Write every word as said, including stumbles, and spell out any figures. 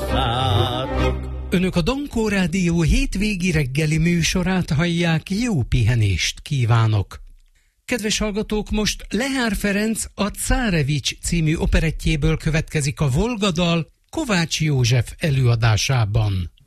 hozzátok. Önök a Dankó Rádió hétvégi reggeli műsorát hallják, jó pihenést kívánok! Kedves hallgatók, most Lehár Ferenc a Cárevics című operettjéből következik a Volga dal Kovács József előadásában.